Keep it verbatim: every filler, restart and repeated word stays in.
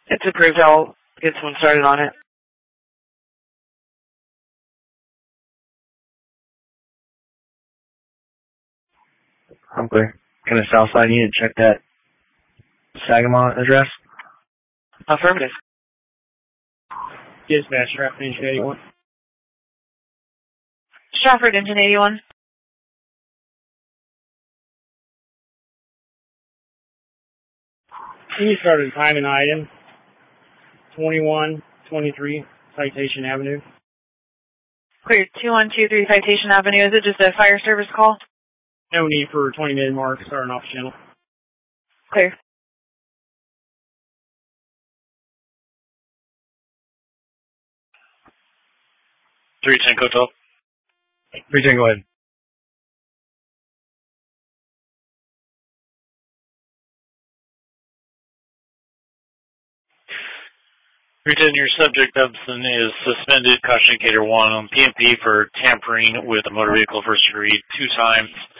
It's approved. I'll get someone started on it. I'm clear. Can the Southside unit check that Sagamore address? Affirmative. Dispatch, Stratford Engine eighty-one. Stratford Engine eighty-one. You started time and item. twenty-one twenty-three Citation Avenue. Clear. two one two three Citation Avenue. Is it just a fire service call? No need for twenty minute mark starting off channel. Clear. three ten Hotel. three ten, go ahead. three ten, your subject, Upson, is suspended caution indicator one on P M P for tampering with a motor vehicle first degree two times.